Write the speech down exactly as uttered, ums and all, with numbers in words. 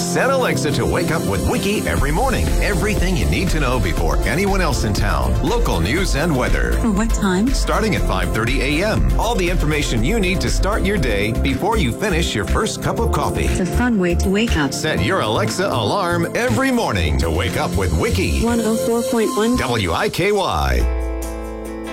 Set Alexa to wake up with Wiki every morning. Everything you need to know before anyone else in town. Local news and weather. For what time? Starting at five thirty a.m. All the information you need to start your day before you finish your first cup of coffee. It's a fun way to wake up. Set your Alexa alarm every morning to wake up with Wiki. one oh four point one W I K Y.